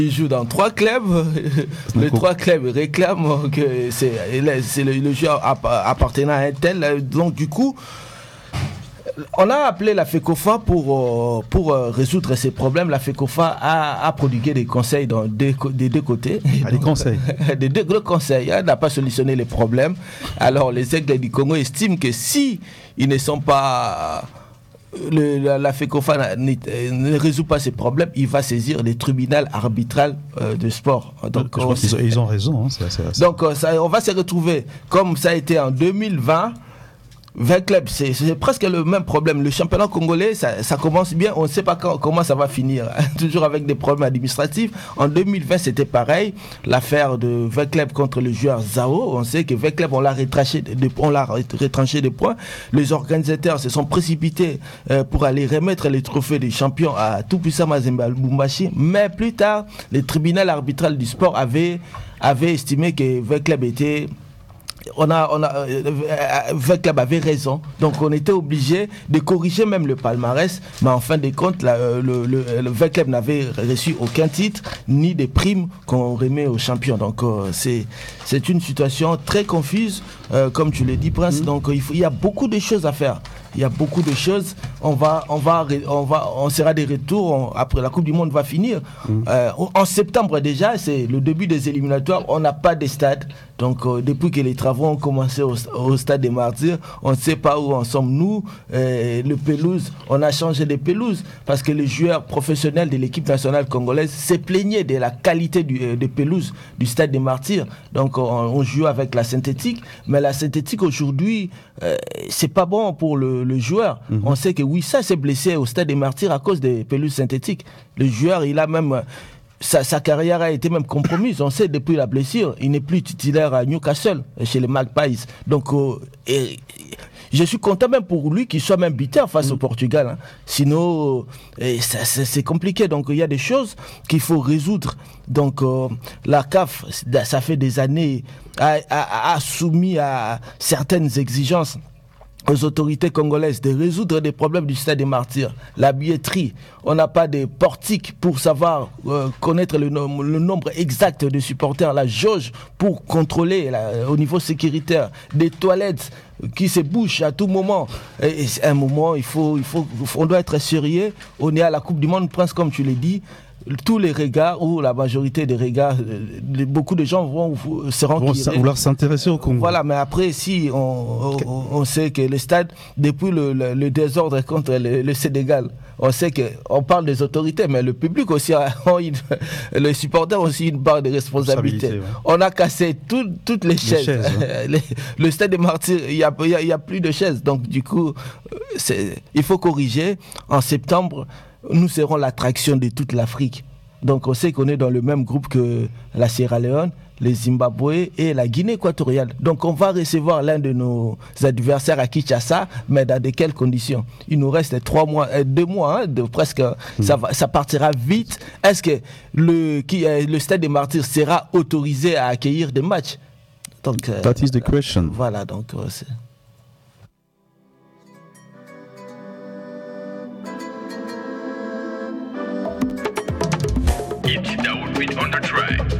Il joue dans 3 clubs. Les 3 clubs réclament que c'est le joueur appartenant à un tel. Donc du coup, on a appelé la FECOFA pour résoudre ces problèmes. La FECOFA a prodigué des conseils des deux côtés. Des conseils. Des deux conseils. Elle n'a pas solutionné les problèmes. Alors les Aigles du Congo estiment que si ils ne sont pas... la FECOFA ne résout pas ces problèmes, il va saisir les tribunaux arbitraux de sport. Donc, je pense qu'ils ont raison. Donc on va se retrouver comme ça a été en 2020. 20 clubs, c'est presque le même problème. Le championnat congolais, ça commence bien, on ne sait pas comment ça va finir. Toujours avec des problèmes administratifs. En 2020, c'était pareil. L'affaire de 20 clubs contre le joueur Zao. On sait que 20 clubs, on l'a retranché des points. Les organisateurs se sont précipités pour aller remettre les trophées des champions à Tout-Puissant Mazembe Lubumbashi. Mais plus tard, les tribunaux arbitraux du sport avaient estimé que 20 clubs étaient... 20 clubs avaient raison, donc on était obligé de corriger même le palmarès, mais en fin de compte le 20 clubs n'avait reçu aucun titre ni des primes qu'on remet aux champions. Donc c'est une situation très confuse, comme tu l'as dit, Prince. Donc il y a beaucoup de choses à faire. Il y a beaucoup de choses. On sera de retour après la Coupe du Monde va finir. En septembre déjà, c'est le début des éliminatoires. On n'a pas de stade. Donc depuis que les travaux ont commencé au stade des Martyrs, on ne sait pas où en sommes nous. Le pelouse, on a changé de pelouse parce que les joueurs professionnels de l'équipe nationale congolaise se plaignaient de la qualité de pelouse du stade des Martyrs. Donc on joue avec la synthétique, mais la synthétique aujourd'hui, c'est pas bon pour le joueur. On sait que Wissa s'est blessé au stade des Martyrs à cause des pelouses synthétiques. Le joueur, il a même... Sa carrière a été même compromise. On sait depuis la blessure, il n'est plus titulaire à Newcastle, chez les Magpies. Donc, je suis content même pour lui qu'il soit même buteur face au Portugal. Hein. Sinon, c'est compliqué. Donc, il y a des choses qu'il faut résoudre. Donc, la CAF, ça fait des années, a soumis à certaines exigences aux autorités congolaises de résoudre des problèmes du stade des Martyrs, la billetterie. On n'a pas de portique pour savoir connaître le nombre exact de supporters, la jauge pour contrôler au niveau sécuritaire, des toilettes qui se bouchent à tout moment. Et à un moment, on doit être sérieux. On est à la Coupe du Monde, Prince, comme tu l'as dit. Tous les regards, ou la majorité des regards, beaucoup de gens vont vouloir s'intéresser au Congo. Voilà, mais après, si on sait que le stade, depuis le désordre contre le Sénégal, on sait qu'on parle des autorités, mais le public aussi, les supporters ont aussi une part de responsabilité. Ouais. On a cassé toutes les chaises. Ouais. Le stade des Martyrs, il y a plus de chaises. Donc, du coup, il faut corriger. En septembre, nous serons l'attraction de toute l'Afrique. Donc on sait qu'on est dans le même groupe que la Sierra Leone, le Zimbabwe et la Guinée équatoriale. Donc on va recevoir l'un de nos adversaires à Kinshasa, mais dans de quelles conditions? Il nous reste 2 mois, presque. Ça partira vite. Est-ce que le stade des Martyrs sera autorisé à accueillir des matchs? Donc, that is the question. Voilà, donc c'est...